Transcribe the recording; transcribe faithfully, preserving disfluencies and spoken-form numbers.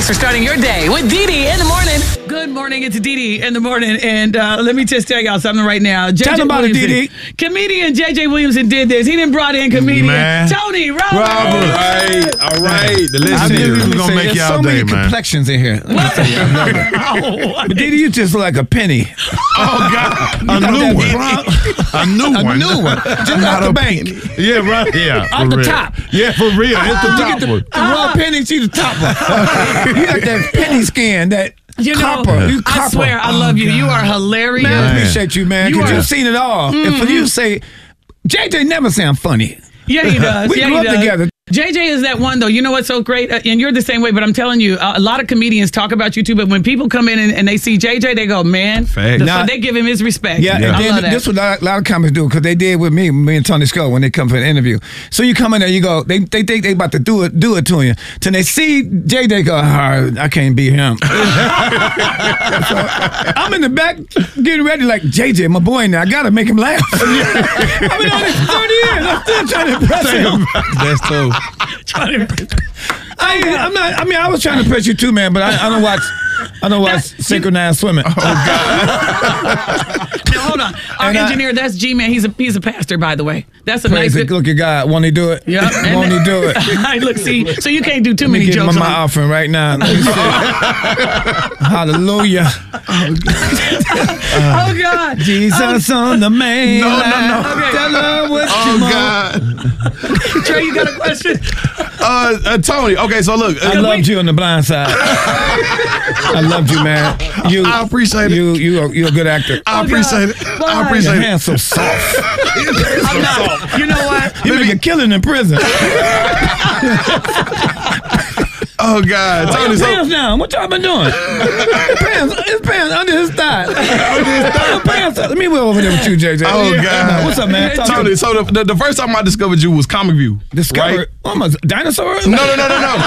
for starting your day with Dee Dee in the morning. Good morning, it's Dee Dee in the morning, and uh, let me just tell y'all something right now. J J Tell them about it, Williamson, Dee Dee. Comedian J J Williamson did this. He done brought in comedian Man. Tony Roberts. All right, all right. The I listen, knew you we're would gonna say make there's y'all so day, many man. complexions in here. Let me tell you, I love it. Oh, what? But Didi, you just look like a penny. Oh God, a got new that one, a new A one, new one. Just out the bank. Yeah, right. Yeah, Off for the real. top. Yeah, for real. It's the You top get the, one. the raw penny, see the top one. You got that penny skin, that You know, copper. You I copper. swear, I love you. You are hilarious. Man, I Man. appreciate you, man, You because are- you've seen it all. And for you to say, J J never sound funny. Yeah, he does. We yeah, grew he up does. together. J J is that one, though. You know what's so great? Uh, and you're the same way, but I'm telling you, uh, a lot of comedians talk about you, too, but when people come in and, and they see J J, they go, man, Facts. the- Nah. so they give him his respect. Yeah, I and then love that. this what a lot, a lot of comics do because they did with me, me and Tony Scott when they come for an interview. So you come in there, you go, they they think they about to do it, do it to you. Till they see J J go, oh, I can't beat him. So I'm in the back getting ready, like J J, my boy. Now I gotta make him laugh. I've been on this for thirty years. I'm still trying to impress him. That's cool. I, ain't- I'm not. I mean, I was trying to impress you too, man. But I, I don't watch. I don't watch synchronized swimming. Now, hold on. Our And I- engineer, that's G-Man. He's a he's a pastor, by the way. That's a Praise nice... it. Look at God. Won't he do it? Yeah. Won't he do it? Hey, look, see, so you can't do too Let me many give him jokes my on offering right now. Let me see. Hallelujah. Oh, God. Jesus on the main No, no, line. no. Okay. Tell her what Oh you want. God. Trey, you got a question? Uh, uh, Tony. Okay, so look. I uh, loved you on the blind side. I loved you, man. You, I appreciate it. you, you, are, you're a good actor. I appreciate it. Why? I Your appreciate it. hands so soft. I'm not. You know what? You make a killing in prison. Oh God, Tony. His So, pants down. What y'all been doing? His pants, his pants under his thigh. Under his thigh. Pants. Let me go over there with you, J J. Oh, God. What's up, man? Talk to Tony. me. So the, the the first time I discovered you was Comic View. Discover. Right? Oh, I'm a dinosaur. No, no, no, no, no.